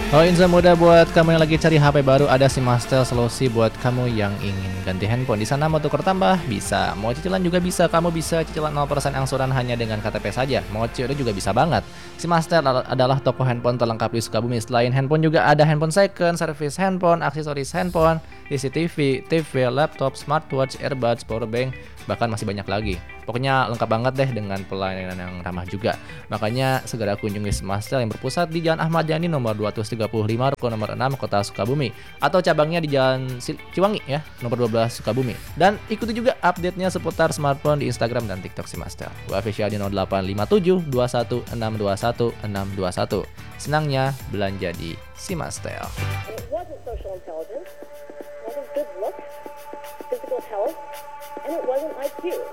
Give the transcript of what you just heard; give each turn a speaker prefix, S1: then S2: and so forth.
S1: Oh, info mudah buat kamu yang lagi cari HP baru, ada Simastel solusi buat kamu yang ingin ganti handphone. Di sana mau tukar tambah bisa, mau cicilan juga bisa. Kamu bisa cicilan 0% angsuran hanya dengan KTP saja. Mau COD juga bisa banget. Simastel adalah toko handphone terlengkap di Sukabumi. Selain handphone juga ada handphone second, servis handphone, aksesoris handphone, CCTV, TV, laptop, smartwatch, earbuds, powerbank, bahkan masih banyak lagi. Pokoknya lengkap banget deh dengan pelayanan yang ramah juga. Makanya segera kunjungi Simastel yang berpusat di Jalan Ahmad Yani nomor 235 Rukun nomor 6 Kota Sukabumi, atau cabangnya di Jalan Ciwangi ya, nomor 12 Sukabumi. Dan ikuti juga update-nya seputar smartphone di Instagram dan TikTok Simastel. Official di 0857 21621 621. Senangnya belanja di Simastel.
S2: It wasn't social intelligence, it wasn't good looks, physical health, and it wasn't IQ.